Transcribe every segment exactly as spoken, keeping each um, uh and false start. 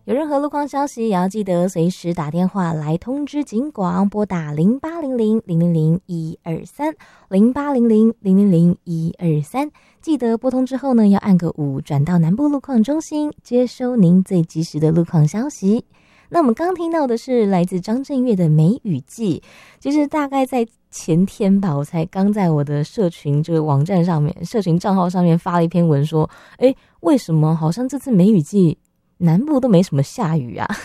有任何路况消息，也要记得随时打电话来通知警广，拨打零八零零零零零一二三零八零零零零零一二三。记得拨通之后呢，要按个五，转到南部路况中心，接收您最及时的路况消息。那我们刚听到的是来自张震岳的《梅雨季》，其实大概在前天吧，我才刚在我的社群这个网站上面、社群账号上面发了一篇文，说，诶，为什么好像这次梅雨季南部都没什么下雨啊？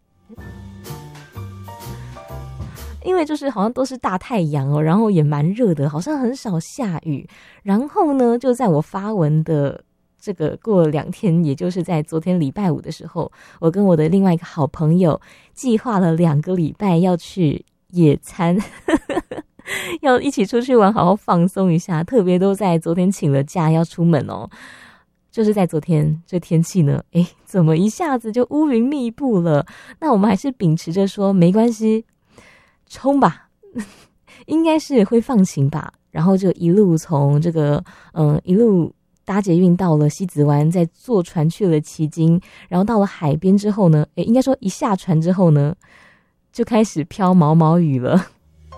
因为就是好像都是大太阳哦，然后也蛮热的，好像很少下雨。然后呢，就在我发文的这个过了两天，也就是在昨天礼拜五的时候，我跟我的另外一个好朋友计划了两个礼拜要去野餐，要一起出去玩，好好放松一下。特别都在昨天请了假要出门哦。就是在昨天，这天气呢，诶，怎么一下子就乌云密布了？那我们还是秉持着说没关系，冲吧，应该是会放晴吧。然后就一路从这个，嗯，一路搭捷运到了西子湾，再坐船去了旗津，然后到了海边之后呢，诶，应该说一下船之后呢，就开始飘毛毛雨了。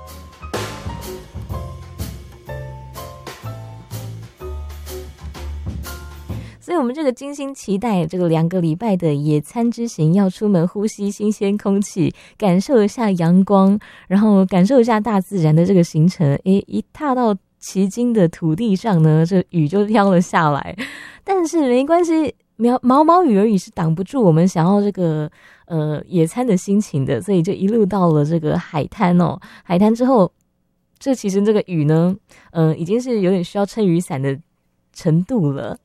所以我们这个精心期待这个两个礼拜的野餐之行，要出门呼吸新鲜空气，感受一下阳光，然后感受一下大自然的这个行程。诶，一踏到旗津的土地上呢，这雨就飘了下来。但是没关系，毛毛雨而已是挡不住我们想要这个呃野餐的心情的，所以就一路到了这个海滩哦。海滩之后，这其实这个雨呢，嗯、呃，已经是有点需要撑雨伞的程度了。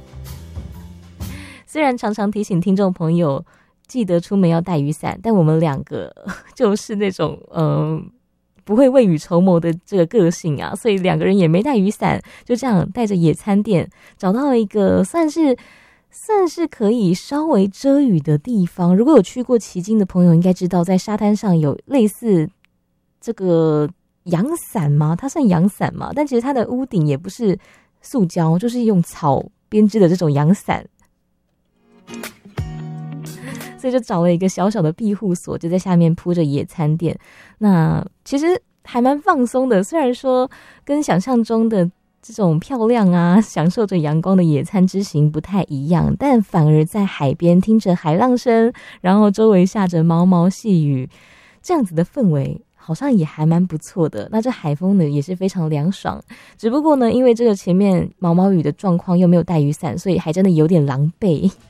虽然常常提醒听众朋友记得出门要带雨伞，但我们两个就是那种嗯、呃、不会未雨绸缪的这个个性啊，所以两个人也没带雨伞，就这样带着野餐垫找到了一个算是算是可以稍微遮雨的地方。如果有去过旗津的朋友应该知道，在沙滩上有类似这个阳伞吗？它算阳伞吗？但其实它的屋顶也不是塑胶，就是用草编织的这种阳伞，所以就找了一个小小的庇护所，就在下面铺着野餐垫。那其实还蛮放松的，虽然说跟想象中的这种漂亮啊享受着阳光的野餐之行不太一样，但反而在海边听着海浪声，然后周围下着毛毛细雨，这样子的氛围好像也还蛮不错的。那这海风呢也是非常凉爽，只不过呢因为这个前面毛毛雨的状况又没有带雨伞，所以还真的有点狼狈。